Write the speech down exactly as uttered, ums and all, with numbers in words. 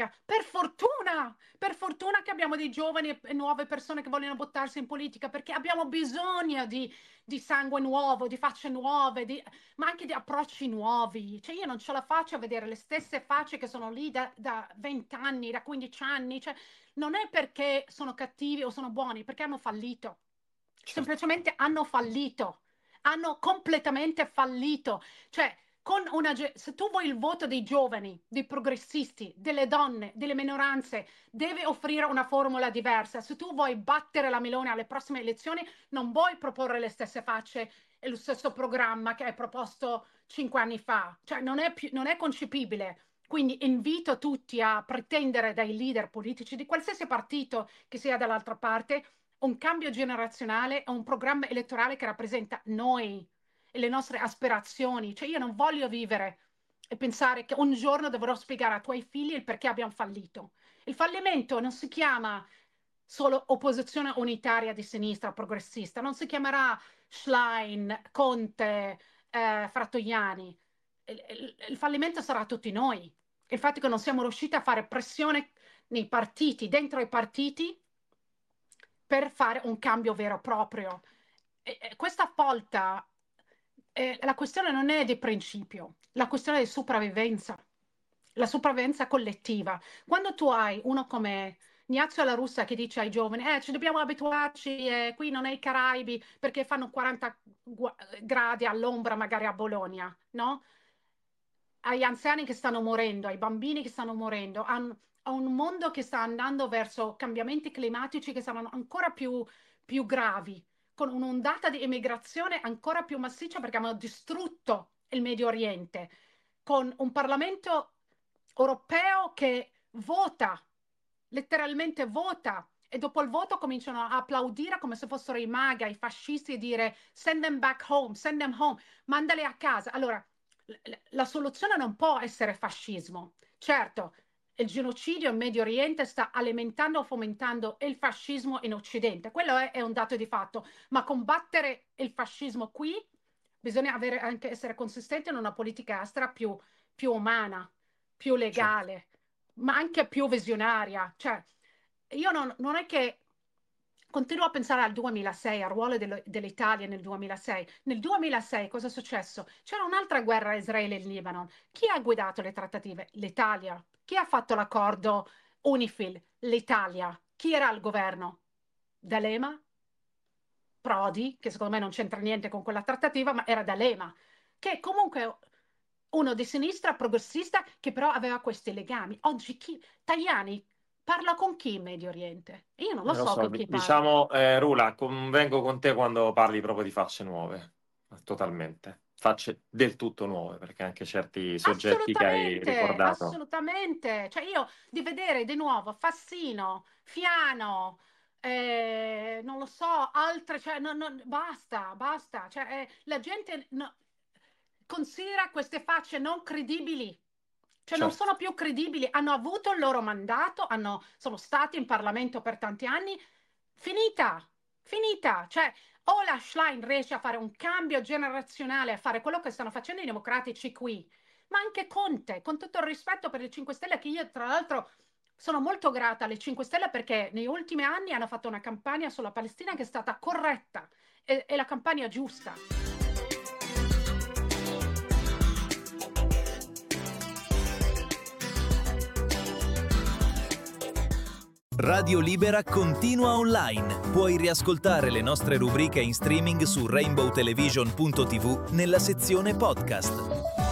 politica. Per fortuna, per fortuna che abbiamo dei giovani e, e nuove persone che vogliono buttarsi in politica, perché abbiamo bisogno di, di sangue nuovo, di facce nuove, di- ma anche di approcci nuovi. Cioè io non ce la faccio a vedere le stesse facce che sono lì da, da venti anni, da quindici anni. Cioè, non è perché sono cattivi o sono buoni, perché hanno fallito. Certo. Semplicemente hanno fallito. Hanno completamente fallito. Cioè, con una, ge- se tu vuoi il voto dei giovani, dei progressisti, delle donne, delle minoranze, devi offrire una formula diversa. Se tu vuoi battere la Meloni alle prossime elezioni, non vuoi proporre le stesse facce e lo stesso programma che hai proposto cinque anni fa. Cioè, non è più, non è concepibile. Quindi invito tutti a pretendere dai leader politici di qualsiasi partito che sia dall'altra parte un cambio generazionale e un programma elettorale che rappresenta noi e le nostre aspirazioni. Cioè io non voglio vivere e pensare che un giorno dovrò spiegare ai tuoi figli il perché abbiamo fallito. Il fallimento non si chiama solo opposizione unitaria di sinistra progressista, non si chiamerà Schlein, Conte, eh, Frattoiani. Il, il- il fallimento sarà a tutti noi. Il fatto che non siamo riusciti a fare pressione nei partiti, dentro i partiti, per fare un cambio vero e proprio. E- e questa volta eh, la questione non è di principio, la questione è di sopravvivenza, la sopravvivenza collettiva. Quando tu hai uno come Ignazio La Russa che dice ai giovani, eh, ci dobbiamo abituarci, eh, qui non è i Caraibi perché fanno quaranta gu- gradi all'ombra magari a Bologna, no? Agli anziani che stanno morendo, ai bambini che stanno morendo, a un, a un mondo che sta andando verso cambiamenti climatici che saranno ancora più, più gravi, con un'ondata di immigrazione ancora più massiccia perché hanno distrutto il Medio Oriente, con un Parlamento europeo che vota, letteralmente vota. E dopo il voto cominciano a applaudire come se fossero i MAGA, i fascisti, e dire send them back home, send them home, mandali a casa. Allora, la soluzione non può essere fascismo. Certo, il genocidio in Medio Oriente sta alimentando o fomentando il fascismo in Occidente. Quello è, è un dato di fatto. Ma combattere il fascismo qui bisogna avere, anche essere consistenti in una politica estera più, più umana, più Certo. legale, ma anche più visionaria. Cioè, io non, non è che continuo a pensare al duemilasei, al ruolo dello- dell'Italia nel duemilasei. Nel duemilasei cosa è successo? C'era un'altra guerra a Israele e in Libano. Chi ha guidato le trattative? L'Italia. Chi ha fatto l'accordo UNIFIL? L'Italia. Chi era al governo? D'Alema? Prodi, che secondo me non c'entra niente con quella trattativa, ma era D'Alema, che comunque uno di sinistra, progressista, che però aveva questi legami. Oggi chi? Tajani parla con chi in Medio Oriente? Io non lo Eh, lo so so, con di- chi parla. diciamo, eh, Rula, convengo con te quando parli proprio di facce nuove, totalmente. Facce del tutto nuove, perché anche certi soggetti che hai Assolutamente, ricordato. assolutamente. Cioè io di vedere di nuovo Fassino, Fiano, eh, non lo so, altre, cioè, no- no, basta, basta. Cioè, eh, la gente no- considera queste facce non credibili. Cioè non Certo. sono più credibili, hanno avuto il loro mandato, hanno- sono stati in Parlamento per tanti anni, finita, finita. Cioè o la Schlein riesce a fare un cambio generazionale, a fare quello che stanno facendo i democratici qui, ma anche Conte, con tutto il rispetto per il cinque Stelle, che io tra l'altro sono molto grata alle cinque Stelle perché negli ultimi anni hanno fatto una campagna sulla Palestina che è stata corretta e, e la campagna giusta. Radio Libera continua online. Puoi riascoltare le nostre rubriche in streaming su rainbow television punto tv nella sezione podcast.